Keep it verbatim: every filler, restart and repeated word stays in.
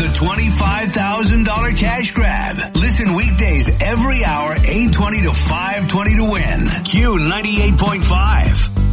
twenty-five thousand dollars cash grab. Listen weekdays every hour, eight twenty to five twenty to win. Q ninety-eight point five.